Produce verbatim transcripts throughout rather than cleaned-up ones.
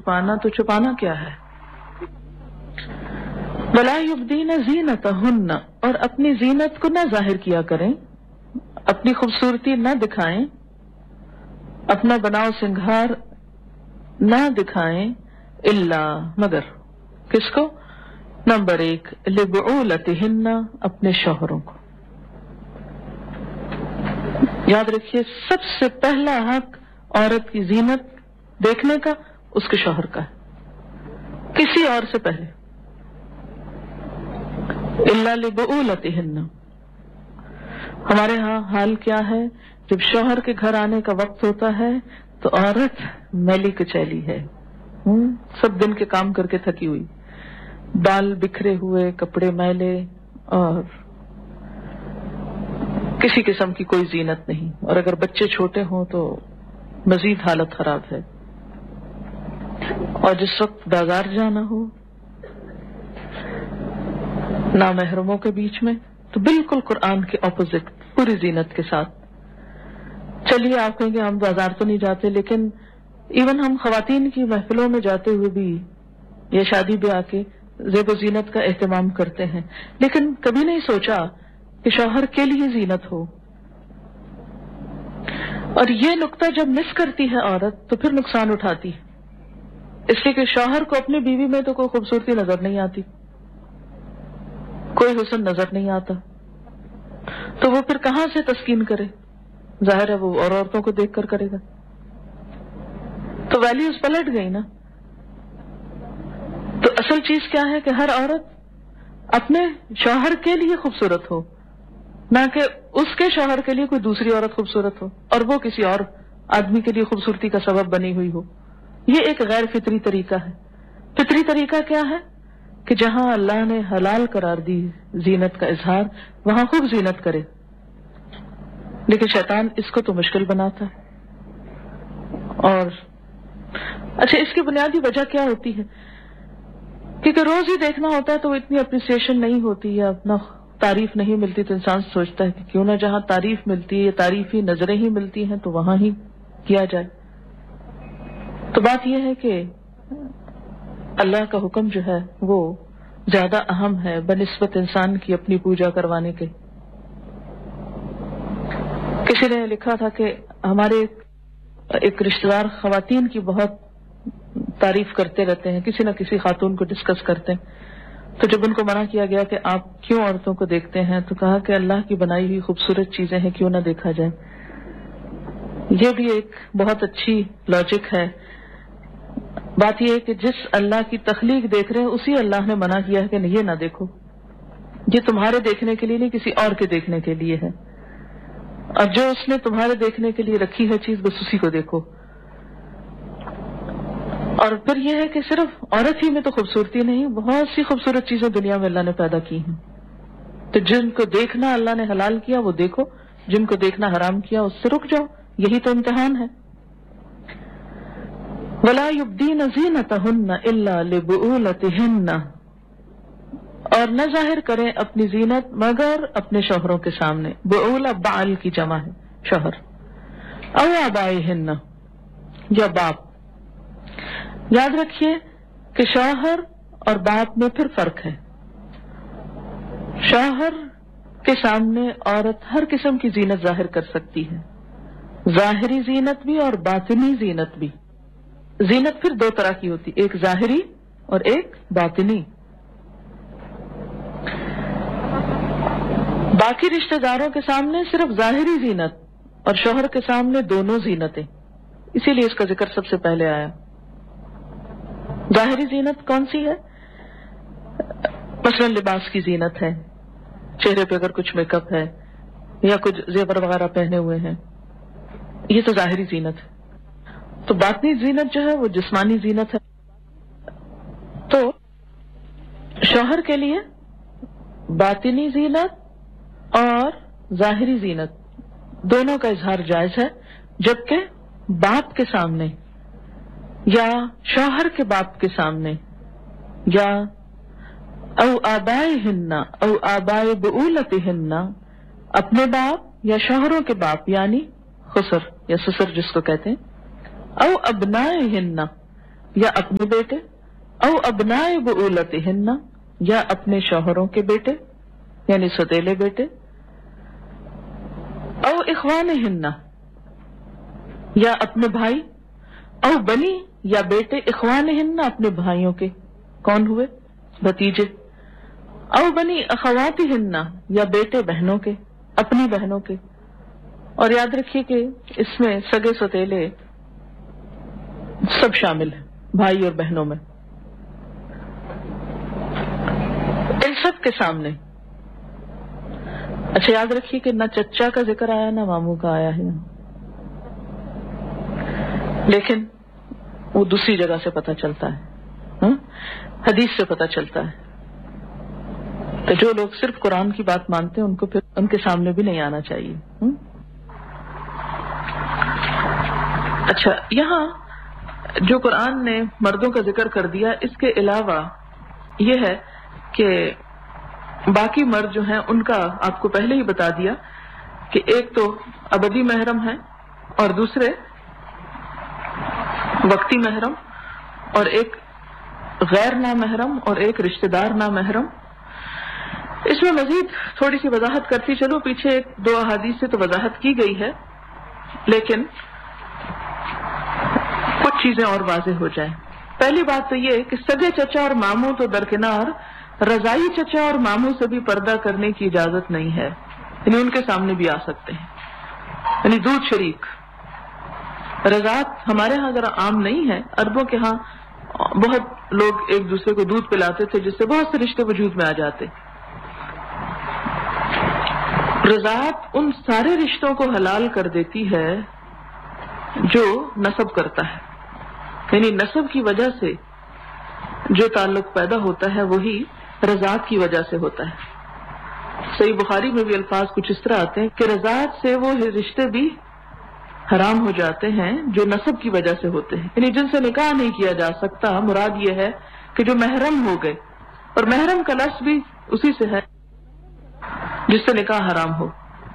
چھپانا، تو چھپانا کیا ہے؟ وَلَا يُبْدِينَ زِينَتَهُنَّ، اور اپنی زینت کو نہ ظاہر کیا کریں، اپنی خوبصورتی نہ دکھائیں، اپنا بناؤ سنگھار نہ دکھائیں، الا مگر کس کو؟ نمبر ایک لِبُعُولَتِهِنَّ، اپنے شوہروں کو۔ یاد رکھیے سب سے پہلا حق عورت کی زینت دیکھنے کا اس کے شوہر کا ہے، کسی اور سے پہلے۔ الا لِبُعُولَتِهِنَّ، ہمارے ہاں حال کیا ہے، جب شوہر کے گھر آنے کا وقت ہوتا ہے تو عورت میلی کچیلی ہے، سب دن کے کام کر کے تھکی ہوئی، بال بکھرے ہوئے، کپڑے میلے، اور کسی قسم کی کوئی زینت نہیں، اور اگر بچے چھوٹے ہوں تو مزید حالت خراب ہے۔ اور جس وقت بازار جانا ہو نامحرموں کے بیچ میں، تو بالکل قرآن کے اپوزٹ پوری زینت کے ساتھ۔ چلیے آپ کہیں گے ہم بازار تو نہیں جاتے، لیکن ایون ہم خواتین کی محفلوں میں جاتے ہوئے بھی یا شادی بیاہ کے زیب و زینت کا اہتمام کرتے ہیں، لیکن کبھی نہیں سوچا کہ شوہر کے لیے زینت ہو۔ اور یہ نقطہ جب مس کرتی ہے عورت تو پھر نقصان اٹھاتی ہے، اس لیے کہ شوہر کو اپنی بیوی میں تو کوئی خوبصورتی نظر نہیں آتی، کوئی حسن نظر نہیں آتا، تو وہ پھر کہاں سے تسکین کرے؟ ظاہر ہے وہ اور عورتوں کو دیکھ کر کرے گا، تو ویلیوز پلٹ گئی نا۔ تو اصل چیز کیا ہے کہ ہر عورت اپنے شوہر کے لیے خوبصورت ہو، نہ کہ اس کے شوہر کے لیے کوئی دوسری عورت خوبصورت ہو اور وہ کسی اور آدمی کے لیے خوبصورتی کا سبب بنی ہوئی ہو۔ یہ ایک غیر فطری طریقہ ہے۔ فطری طریقہ کیا ہے کہ جہاں اللہ نے حلال قرار دی زینت کا اظہار، وہاں خوب زینت کرے، لیکن شیطان اس کو تو مشکل بناتا ہے۔ اور اچھا، اس کی بنیادی وجہ کیا ہوتی ہے؟ کیونکہ روز ہی دیکھنا ہوتا ہے تو وہ اتنی اپریسیشن نہیں ہوتی یا اپنا تعریف نہیں ملتی، تو انسان سوچتا ہے کہ کیوں نہ جہاں تعریف ملتی ہے یا تعریفی نظریں ہی ملتی ہیں تو وہاں ہی کیا جائے۔ تو بات یہ ہے کہ اللہ کا حکم جو ہے وہ زیادہ اہم ہے بنسبت انسان کی اپنی پوجا کروانے کے۔ کسی نے لکھا تھا کہ ہمارے ایک رشتہ دار خواتین کی بہت تعریف کرتے رہتے ہیں، کسی نہ کسی خاتون کو ڈسکس کرتے ہیں، تو جب ان کو منع کیا گیا کہ آپ کیوں عورتوں کو دیکھتے ہیں تو کہا کہ اللہ کی بنائی ہوئی خوبصورت چیزیں ہیں، کیوں نہ دیکھا جائے۔ یہ بھی ایک بہت اچھی لاجک ہے۔ بات یہ ہے کہ جس اللہ کی تخلیق دیکھ رہے ہیں اسی اللہ نے منع کیا ہے کہ یہ نہ دیکھو، یہ تمہارے دیکھنے کے لیے نہیں، کسی اور کے دیکھنے کے لیے ہے، اور جو اس نے تمہارے دیکھنے کے لیے رکھی ہے چیز بس اسی کو دیکھو۔ اور پھر یہ ہے کہ صرف عورت ہی میں تو خوبصورتی نہیں، بہت سی خوبصورت چیزیں دنیا میں اللہ نے پیدا کی ہیں، تو جن کو دیکھنا اللہ نے حلال کیا وہ دیکھو، جن کو دیکھنا حرام کیا اس سے رک جاؤ، یہی تو امتحان ہے۔ وَلَا يُبْدِينَ زِينَتَهُنَّ إِلَّا لِبُعُولَتِهِنَّ، اور نہ ظاہر کریں اپنی زینت مگر اپنے شوہروں کے سامنے۔ بعولہ بعل کی جمع ہے، شوہر، او آبائہن، یا باپ۔ یاد رکھیے کہ شوہر اور باپ میں پھر فرق ہے۔ شوہر کے سامنے عورت ہر قسم کی زینت ظاہر کر سکتی ہے، ظاہری زینت بھی اور باطنی زینت بھی۔ زینت پھر دو طرح کی ہوتی، ایک ظاہری اور ایک باطنی۔ باقی رشتہ داروں کے سامنے صرف ظاہری زینت اور شوہر کے سامنے دونوں زینتیں، اسی لیے اس کا ذکر سب سے پہلے آیا۔ ظاہری زینت کون سی ہے؟ مثلا لباس کی زینت ہے، چہرے پہ اگر کچھ میک اپ ہے یا کچھ زیور وغیرہ پہنے ہوئے ہیں، یہ تو ظاہری زینت ہے۔ تو باطنی زینت جو ہے وہ جسمانی زینت ہے۔ تو شوہر کے لیے باطنی زینت اور ظاہری زینت دونوں کا اظہار جائز ہے، جبکہ باپ کے سامنے یا شوہر کے باپ کے سامنے یا او آبائہن او آبائے بعولتہن، اپنے باپ یا شوہروں کے باپ یعنی خسر یا سسر جس کو کہتے ہیں، او ابنائہن، یا اپنے بیٹے، او ابنائے بعولتہن یا اپنے شوہروں کے بیٹے یعنی سوتیلے بیٹے، او اخوانہن یا اپنے بھائی، او بنی یا بیٹے اخوانہن اپنے بھائیوں کے، کون ہوئے؟ بھتیجے، او بنی اخواتہن یا بیٹے بہنوں کے، اپنی بہنوں کے۔ اور یاد رکھیے کہ اس میں سگے سوتیلے سب شامل ہیں، بھائی اور بہنوں میں، ان سب کے سامنے۔ اچھا یاد رکھیے کہ نہ چچا کا ذکر آیا نہ ماموں کا آیا ہے، لیکن وہ دوسری جگہ سے پتہ چلتا ہے، ہاں؟ حدیث سے پتہ چلتا ہے۔ تو جو لوگ صرف قرآن کی بات مانتے ہیں ان کو پھر ان کے سامنے بھی نہیں آنا چاہیے۔ ہاں؟ اچھا یہاں جو قرآن نے مردوں کا ذکر کر دیا، اس کے علاوہ یہ ہے کہ باقی مرد جو ہیں ان کا آپ کو پہلے ہی بتا دیا کہ ایک تو ابدی محرم ہے اور دوسرے وقتی محرم، اور ایک غیر نامحرم اور ایک رشتہ دار نامحرم۔ اس میں مزید تھوڑی سی وضاحت کرتی چلو، پیچھے ایک دو احادیث سے تو وضاحت کی گئی ہے، لیکن کچھ چیزیں اور واضح ہو جائیں۔ پہلی بات تو یہ کہ سگے چچا اور ماموں تو درکنار، رضائی چچا اور ماموں سے بھی پردہ کرنے کی اجازت نہیں ہے، یعنی ان کے سامنے بھی آ سکتے ہیں، یعنی دودھ شریک۔ رضاعت ہمارے ہاں ذرا عام نہیں ہے، عربوں کے ہاں بہت لوگ ایک دوسرے کو دودھ پلاتے تھے، جس سے بہت سے رشتے وجود میں آ جاتے۔ رضاعت ان سارے رشتوں کو حلال کر دیتی ہے جو نسب کرتا ہے، یعنی نسب کی وجہ سے جو تعلق پیدا ہوتا ہے وہی رضاعت کی وجہ سے ہوتا ہے۔ صحیح بخاری میں بھی الفاظ کچھ اس طرح آتے ہیں کہ رضاعت سے وہ رشتے بھی حرام ہو جاتے ہیں جو نسب کی وجہ سے ہوتے ہیں، یعنی جن سے نکاح نہیں کیا جا سکتا۔ مراد یہ ہے کہ جو محرم ہو گئے، اور محرم کا لفظ بھی اسی سے ہے جس سے نکاح حرام ہو۔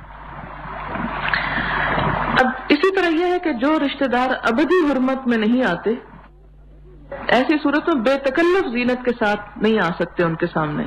اب اسی طرح یہ ہے کہ جو رشتہ دار ابدی حرمت میں نہیں آتے، ایسی صورتوں بے تکلف زینت کے ساتھ نہیں آ سکتے ان کے سامنے،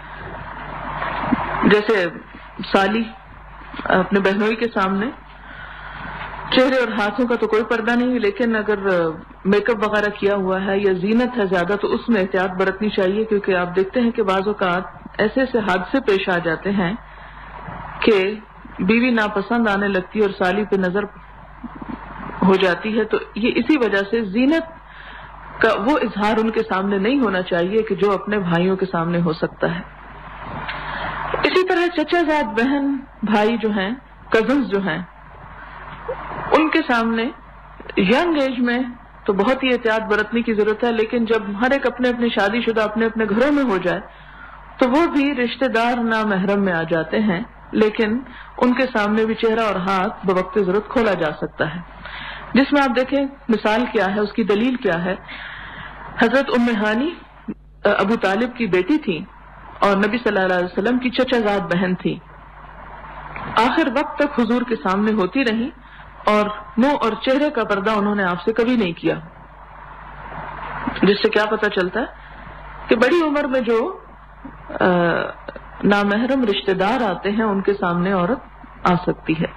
جیسے سالی اپنے بہنوئی کے سامنے۔ چہرے اور ہاتھوں کا تو کوئی پردہ نہیں، لیکن اگر میک اپ وغیرہ کیا ہوا ہے یا زینت ہے زیادہ تو اس میں احتیاط برتنی چاہیے، کیونکہ آپ دیکھتے ہیں کہ بعض اوقات ایسے ایسے حادثے پیش آ جاتے ہیں کہ بیوی ناپسند آنے لگتی اور سالی پہ نظر ہو جاتی ہے، تو یہ اسی وجہ سے زینت کا وہ اظہار ان کے سامنے نہیں ہونا چاہیے کہ جو اپنے بھائیوں کے سامنے ہو سکتا ہے۔ اسی طرح چچا زاد بہن بھائی جو ہیں، کزنز جو ہیں، ان کے سامنے ینگ ایج میں تو بہت ہی احتیاط برتنے کی ضرورت ہے، لیکن جب ہر ایک اپنے اپنے شادی شدہ اپنے اپنے گھروں میں ہو جائے تو وہ بھی رشتہ دار نامحرم میں آ جاتے ہیں، لیکن ان کے سامنے بھی چہرہ اور ہاتھ بوقت ضرورت کھولا جا سکتا ہے، جس میں آپ دیکھیں مثال کیا ہے، اس کی دلیل کیا ہے۔ حضرت ام ہانی ابو طالب کی بیٹی تھی اور نبی صلی اللہ علیہ وسلم کی چچا زاد بہن تھی، آخر وقت تک حضور کے سامنے ہوتی رہی اور منہ اور چہرے کا پردہ انہوں نے آپ سے کبھی نہیں کیا، جس سے کیا پتہ چلتا ہے کہ بڑی عمر میں جو نامحرم رشتہ دار آتے ہیں ان کے سامنے عورت آ سکتی ہے۔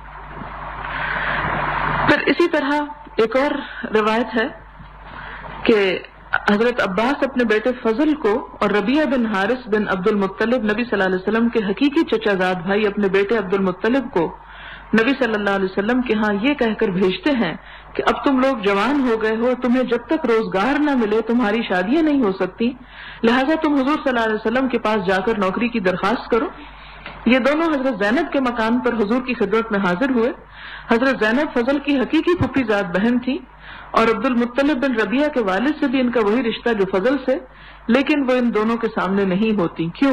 پھر اسی طرح ایک اور روایت ہے کہ حضرت عباس اپنے بیٹے فضل کو اور ربیعہ بن حارث بن عبد المطلب نبی صلی اللہ علیہ وسلم کے حقیقی چچا زاد بھائی اپنے بیٹے عبد المطلب کو نبی صلی اللہ علیہ وسلم کے ہاں یہ کہہ کر بھیجتے ہیں کہ اب تم لوگ جوان ہو گئے ہو، تمہیں جب تک روزگار نہ ملے تمہاری شادیاں نہیں ہو سکتی، لہذا تم حضور صلی اللہ علیہ وسلم کے پاس جا کر نوکری کی درخواست کرو۔ یہ دونوں حضرت زینب کے مکان پر حضور کی خدمت میں حاضر ہوئے۔ حضرت زینب فضل کی حقیقی پھپھی زاد بہن تھی اور عبد المطلب بن ربیعہ کے والد سے بھی ان کا وہی رشتہ جو فضل سے، لیکن وہ ان دونوں کے سامنے نہیں ہوتی، کیوں؟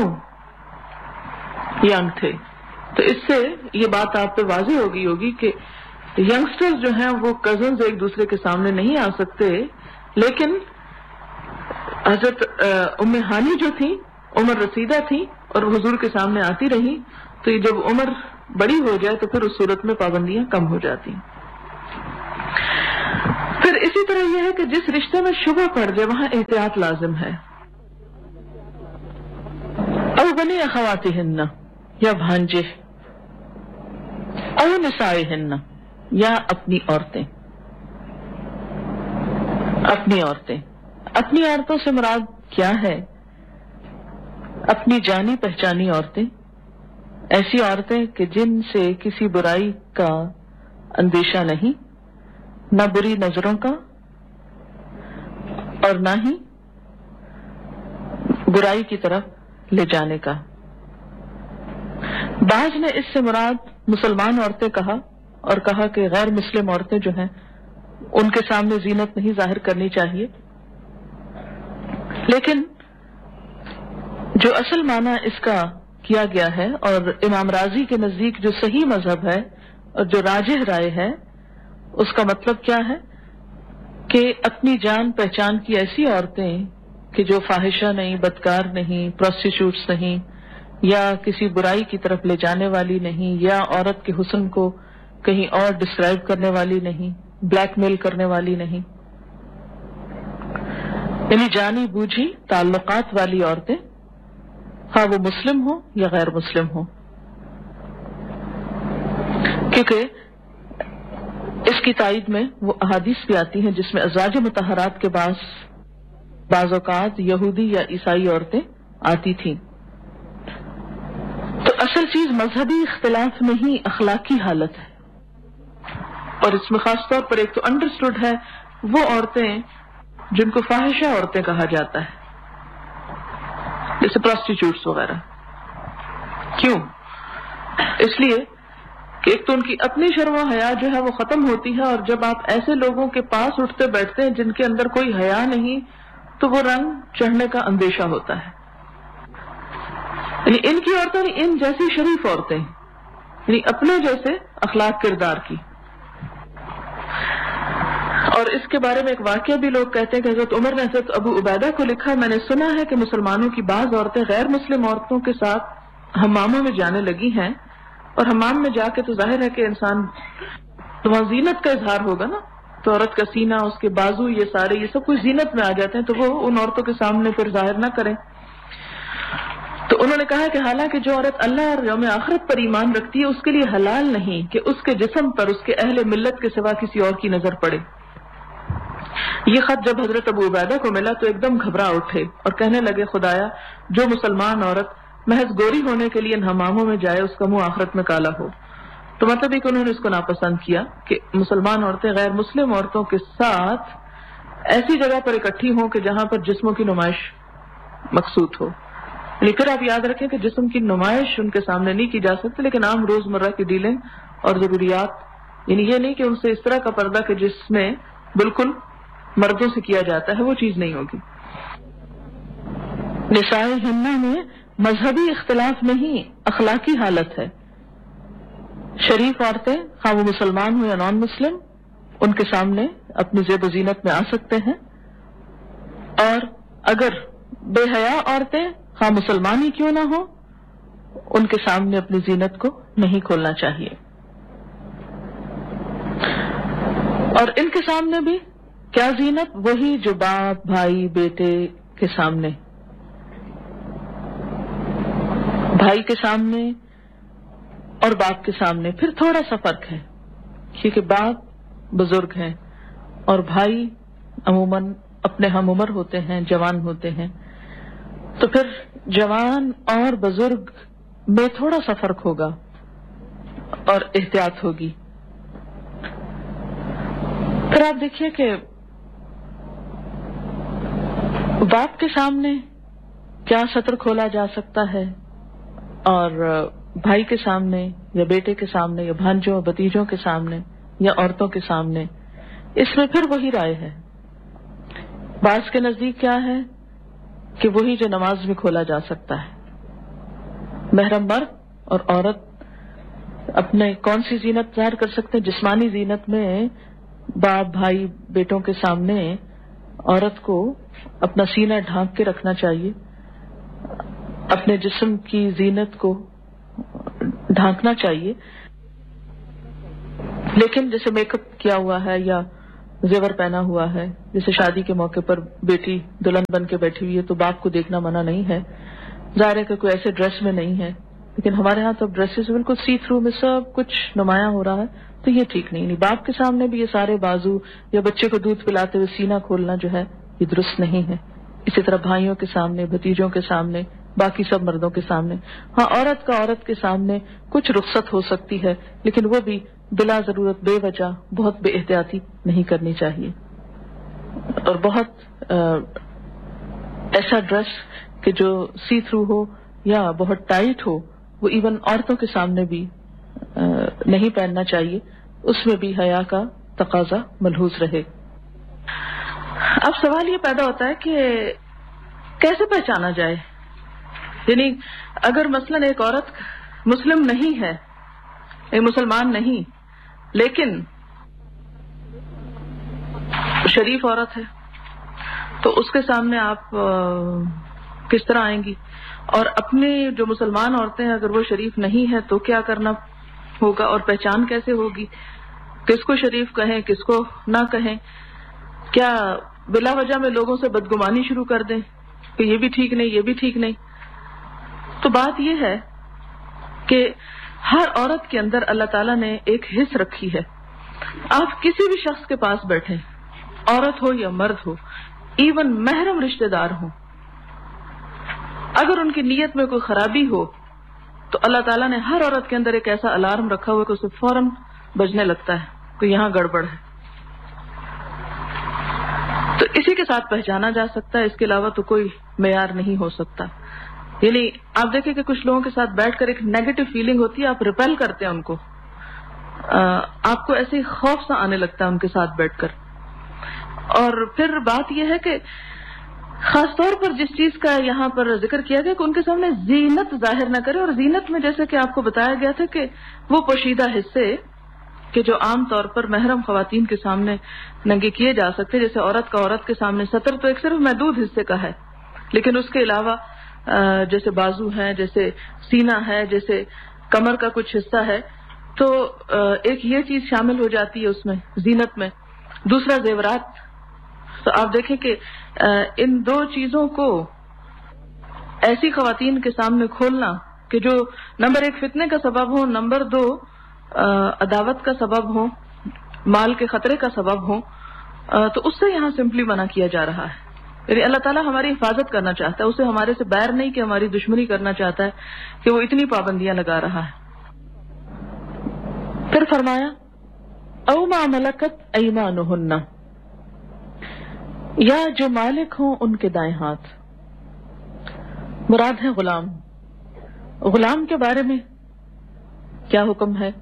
ینگ تھے۔ تو اس سے یہ بات آپ پہ واضح ہو گئی ہوگی کہ ینگسٹرز جو ہیں وہ کزنز ایک دوسرے کے سامنے نہیں آ سکتے، لیکن حضرت ام ہانی جو تھی عمر رسیدہ تھی اور حضور کے سامنے آتی رہی، تو یہ جب عمر بڑی ہو جائے تو پھر اس صورت میں پابندیاں کم ہو جاتی ہیں۔ پھر اسی طرح یہ ہے کہ جس رشتے میں شبہ پڑ جائے وہاں احتیاط لازم ہے. او بنی اخواتہن یا بھانجے، او نسائہن یا اپنی عورتیں. اپنی عورتیں اپنی عورتوں سے مراد کیا ہے؟ اپنی جانی پہچانی عورتیں، ایسی عورتیں کہ جن سے کسی برائی کا اندیشہ نہیں، نہ بری نظروں کا اور نہ ہی برائی کی طرف لے جانے کا. بعض نے اس سے مراد مسلمان عورتیں کہا اور کہا کہ غیر مسلم عورتیں جو ہیں ان کے سامنے زینت نہیں ظاہر کرنی چاہیے، لیکن جو اصل معنی اس کا کیا گیا ہے اور امام راضی کے نزدیک جو صحیح مذہب ہے اور جو راجح رائے ہے، اس کا مطلب کیا ہے کہ اپنی جان پہچان کی ایسی عورتیں کہ جو فاحشہ نہیں، بدکار نہیں، پروسٹیٹیوٹس نہیں، یا کسی برائی کی طرف لے جانے والی نہیں، یا عورت کے حسن کو کہیں اور ڈسکرائب کرنے والی نہیں، بلیک میل کرنے والی نہیں، یعنی جانی بوجھی تعلقات والی عورتیں، ہاں وہ مسلم ہوں یا غیر مسلم ہوں. کیونکہ اس کی تائید میں وہ احادیث بھی آتی ہیں جس میں ازواج مطہرات کے بعض بعض اوقات یہودی یا عیسائی عورتیں آتی تھیں. تو اصل چیز مذہبی اختلاف نہیں، اخلاقی حالت ہے. اور اس میں خاص طور پر ایک تو انڈرسٹوڈ ہے وہ عورتیں جن کو فاحشہ عورتیں کہا جاتا ہے، جیسے پروسٹیٹیوٹس وغیرہ. کیوں؟ اس لیے کہ ایک تو ان کی اپنی شرم و حیا جو ہے وہ ختم ہوتی ہے، اور جب آپ ایسے لوگوں کے پاس اٹھتے بیٹھتے ہیں جن کے اندر کوئی حیا نہیں تو وہ رنگ چڑھنے کا اندیشہ ہوتا ہے. یعنی ان کی عورتیں ان جیسی شریف عورتیں، یعنی اپنے جیسے اخلاق کردار کی. اور اس کے بارے میں ایک واقعہ بھی لوگ کہتے ہیں کہ حضرت عمر نے حضرت ابو عبیدہ کو لکھا، میں نے سنا ہے کہ مسلمانوں کی بعض عورتیں غیر مسلم عورتوں کے ساتھ حماموں میں جانے لگی ہیں، اور حمام میں جا کے تو ظاہر ہے کہ انسان تو وہاں زینت کا اظہار ہوگا نا، تو عورت کا سینہ، اس کے بازو، یہ سارے یہ سب کچھ زینت میں آ جاتے ہیں، تو وہ ان عورتوں کے سامنے پھر ظاہر نہ کریں. تو انہوں نے کہا کہ حالانکہ جو عورت اللہ اور یوم آخرت پر ایمان رکھتی ہے اس کے لیے حلال نہیں کہ اس کے جسم پر اس کے اہل ملت کے سوا کسی اور کی نظر پڑے. یہ خط جب حضرت ابو عبیدہ کو ملا تو ایک دم گھبرا اٹھے اور کہنے لگے، خدایا جو مسلمان عورت محض گوری ہونے کے لیے ان حماموں میں جائے اس کا منہ آخرت میں کالا ہو. تو مطلب یہ کہ انہوں نے اس کو ناپسند کیا کہ مسلمان عورتیں غیر مسلم عورتوں کے ساتھ ایسی جگہ پر اکٹھی ہوں کہ جہاں پر جسموں کی نمائش مقصود ہو. لیکن پھر آپ یاد رکھیں کہ جسم کی نمائش ان کے سامنے نہیں کی جا سکتی، لیکن عام روزمرہ کی ڈیلنگ اور ضروریات، یعنی یہ نہیں کہ ان سے اس طرح کا پردہ کہ جس میں بالکل مردوں سے کیا جاتا ہے، وہ چیز نہیں ہوگی. نساء ہنہ میں مذہبی اختلاف نہیں، اخلاقی حالت ہے. شریف عورتیں خواہ وہ مسلمان ہو یا نان مسلم ان کے سامنے اپنی زیب و زینت میں آ سکتے ہیں، اور اگر بے حیا عورتیں خواہ مسلمان ہی کیوں نہ ہو ان کے سامنے اپنی زینت کو نہیں کھولنا چاہیے. اور ان کے سامنے بھی کیا زینت؟ وہی جو باپ، بھائی، بیٹے کے سامنے، بھائی کے سامنے اور باپ کے سامنے پھر تھوڑا سا فرق ہے، کیونکہ باپ بزرگ ہیں اور بھائی عموماً اپنے ہم عمر ہوتے ہیں، جوان ہوتے ہیں، تو پھر جوان اور بزرگ میں تھوڑا سا فرق ہوگا اور احتیاط ہوگی. پھر آپ دیکھیے کہ باپ کے سامنے کیا سطر کھولا جا سکتا ہے اور بھائی کے سامنے یا بیٹے کے سامنے یا بھانجوں بتیجوں کے سامنے یا عورتوں کے سامنے، اس میں پھر وہی رائے ہے. بعض کے نزدیک کیا ہے کہ وہی جو نماز میں کھولا جا سکتا ہے. محرم مرد اور عورت اپنے کون سی زینت ظاہر کر سکتے ہیں؟ جسمانی زینت میں باپ، بھائی، بیٹوں کے سامنے عورت کو اپنا سینہ ڈھانپ کے رکھنا چاہیے، اپنے جسم کی زینت کو ڈھانکنا چاہیے. لیکن جیسے میک اپ کیا ہوا ہے یا زیور پہنا ہوا ہے، جیسے شادی کے موقع پر بیٹی دلہن بن کے بیٹھی ہوئی ہے تو باپ کو دیکھنا منع نہیں ہے، ظاہر ہے کہ کوئی ایسے ڈریس میں نہیں ہے، لیکن ہمارے ہاں تو ڈریسز بالکل سی تھرو میں سب کچھ نمایاں ہو رہا ہے، تو یہ ٹھیک نہیں نہیں باپ کے سامنے بھی یہ سارے بازو یا بچے کو دودھ پلاتے ہوئے سینہ کھولنا جو ہے یہ درست نہیں ہے. اسی طرح بھائیوں کے سامنے، بھتیجوں کے سامنے، باقی سب مردوں کے سامنے. ہاں عورت کا عورت کے سامنے کچھ رخصت ہو سکتی ہے، لیکن وہ بھی بلا ضرورت بے وجہ بہت بے احتیاطی نہیں کرنی چاہیے، اور بہت ایسا ڈریس کہ جو سی تھرو ہو یا بہت ٹائٹ ہو وہ ایون عورتوں کے سامنے بھی نہیں پہننا چاہیے، اس میں بھی حیا کا تقاضا ملحوظ رہے. اب سوال یہ پیدا ہوتا ہے کہ کیسے پہچانا جائے، یعنی اگر مثلاً ایک عورت مسلم نہیں ہے، ایک مسلمان نہیں، لیکن شریف عورت ہے تو اس کے سامنے آپ کس طرح آئیں گی؟ اور اپنی جو مسلمان عورتیں ہیں اگر وہ شریف نہیں ہے تو کیا کرنا ہوگا، اور پہچان کیسے ہوگی، کس کو شریف کہیں کس کو نہ کہیں؟ کیا بلا وجہ میں لوگوں سے بدگمانی شروع کر دیں کہ یہ بھی ٹھیک نہیں یہ بھی ٹھیک نہیں؟ تو بات یہ ہے کہ ہر عورت کے اندر اللہ تعالیٰ نے ایک حص رکھی ہے. آپ کسی بھی شخص کے پاس بیٹھیں، عورت ہو یا مرد ہو، ایون محرم رشتہ دار ہوں، اگر ان کی نیت میں کوئی خرابی ہو تو اللہ تعالیٰ نے ہر عورت کے اندر ایک ایسا الارم رکھا ہوا ہے کہ اسے فوراً بجنے لگتا ہے کہ یہاں گڑبڑ ہے. تو اسی کے ساتھ پہچانا جا سکتا ہے، اس کے علاوہ تو کوئی معیار نہیں ہو سکتا. یعنی آپ دیکھیں کہ کچھ لوگوں کے ساتھ بیٹھ کر ایک نیگیٹو فیلنگ ہوتی ہے، آپ ریپیل کرتے ہیں ان کو، آپ کو ایسے خوف سا آنے لگتا ہے ان کے ساتھ بیٹھ کر. اور پھر بات یہ ہے کہ خاص طور پر جس چیز کا یہاں پر ذکر کیا گیا کہ ان کے سامنے زینت ظاہر نہ کرے، اور زینت میں جیسے کہ آپ کو بتایا گیا تھا کہ وہ پوشیدہ حصے کہ جو عام طور پر محرم خواتین کے سامنے ننگے کیے جا سکتے، جیسے عورت کا عورت کے سامنے ستر تو ایک صرف محدود حصے کا ہے، لیکن اس کے علاوہ جیسے بازو ہیں، جیسے سینہ ہے، جیسے کمر کا کچھ حصہ ہے، تو ایک یہ چیز شامل ہو جاتی ہے اس میں زینت میں. دوسرا زیورات. تو آپ دیکھیں کہ ان دو چیزوں کو ایسی خواتین کے سامنے کھولنا کہ جو نمبر ایک فتنے کا سبب ہو، نمبر دو عداوت کا سبب ہو، مال کے خطرے کا سبب ہو، تو اس سے یہاں سمپلی منع کیا جا رہا ہے. یعنی اللہ تعالیٰ ہماری حفاظت کرنا چاہتا ہے، اسے ہمارے سے بیر نہیں کہ ہماری دشمنی کرنا چاہتا ہے کہ وہ اتنی پابندیاں لگا رہا ہے. پھر فرمایا او ما ملکت ایمانہن، یا جو مالک ہوں ان کے دائیں ہاتھ. مراد ہے غلام. غلام کے بارے میں کیا حکم ہے؟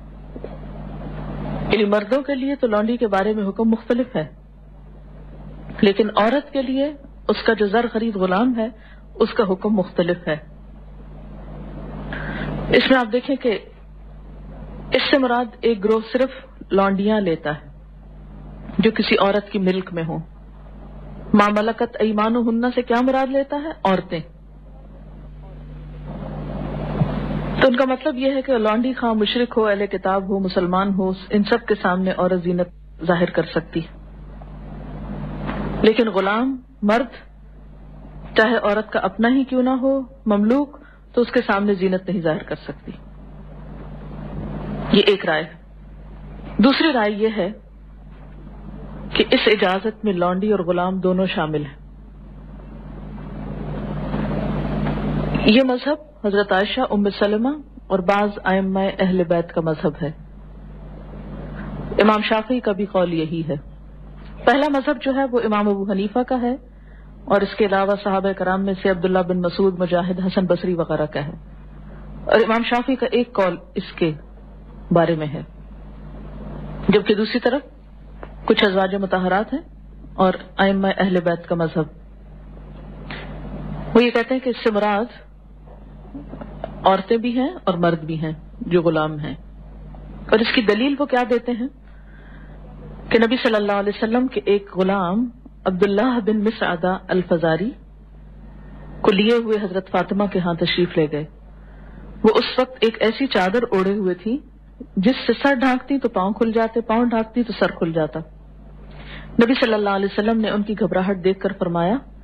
یعنی مردوں کے لیے تو لونڈی کے بارے میں حکم مختلف ہے، لیکن عورت کے لیے اس کا جو زر خرید غلام ہے اس کا حکم مختلف ہے. اس میں آپ دیکھیں کہ اس سے مراد ایک گروہ صرف لونڈیاں لیتا ہے جو کسی عورت کی ملک میں ہوں. ما ملکت ایمانہن سے کیا مراد لیتا ہے؟ عورتیں. تو ان کا مطلب یہ ہے کہ لونڈی خواہ مشرک ہو، اہل کتاب ہو، مسلمان ہو، ان سب کے سامنے عورت زینت ظاہر کر سکتی، لیکن غلام مرد چاہے عورت کا اپنا ہی کیوں نہ ہو، مملوک، تو اس کے سامنے زینت نہیں ظاہر کر سکتی. یہ ایک رائے ہے. دوسری رائے یہ ہے کہ اس اجازت میں لونڈی اور غلام دونوں شامل ہیں. یہ مذہب حضرت عائشہ، ام سلمہ اور بعض ائمہ اہل بیت کا مذہب ہے. امام شافعی کا بھی قول یہی ہے. پہلا مذہب جو ہے وہ امام ابو حنیفہ کا ہے، اور اس کے علاوہ صحابہ کرام میں سے عبداللہ بن مسعود، مجاہد، حسن بصری وغیرہ کا ہے. اور امام شافعی کا ایک قول اس کے بارے میں ہے، جبکہ دوسری طرف کچھ ازواج مطہرات ہیں اور ائمہ اہل بیت کا مذہب. وہ یہ کہتے ہیں کہ اس سے مراد عورتیں بھی ہیں اور مرد بھی ہیں جو غلام ہیں. اور اس کی دلیل وہ کیا دیتے ہیں کہ نبی صلی اللہ علیہ وسلم کے ایک غلام عبداللہ بن مسعدہ الفزاری کو لیے ہوئے حضرت فاطمہ کے ہاں تشریف لے گئے. وہ اس وقت ایک ایسی چادر اوڑھے ہوئے تھی جس سے سر ڈھانکتی تو پاؤں کھل جاتے، پاؤں ڈھانکتی تو سر کھل جاتا. نبی صلی اللہ علیہ وسلم نے ان کی گھبراہٹ دیکھ کر فرمایا